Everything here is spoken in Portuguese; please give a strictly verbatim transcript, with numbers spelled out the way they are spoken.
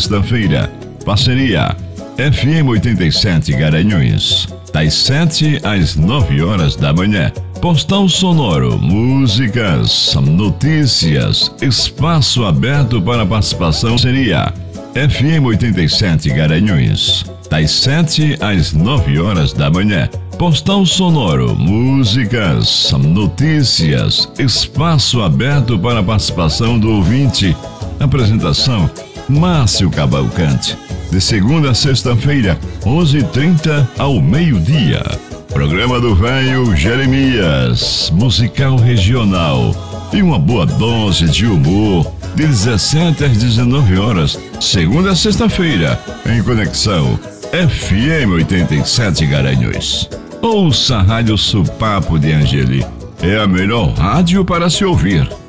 sexta-feira. Parceria F M oitenta e sete Garanhuns, das sete às nove horas da manhã. Postal sonoro, músicas, notícias, espaço aberto para participação. Seria F M oitenta e sete Garanhuns, das sete às nove horas da manhã. Postal sonoro, músicas, notícias, espaço aberto para participação do ouvinte. Apresentação Márcio Cavalcante. De segunda a sexta-feira, onze e trinta ao meio-dia. Programa do Velho Jeremias, musical regional e uma boa dose de humor, de dezessete às dezenove horas, segunda a sexta-feira, em conexão F M oitenta e sete Garanhuns. Ouça a Rádio Supapo de Angeli, é a melhor rádio para se ouvir.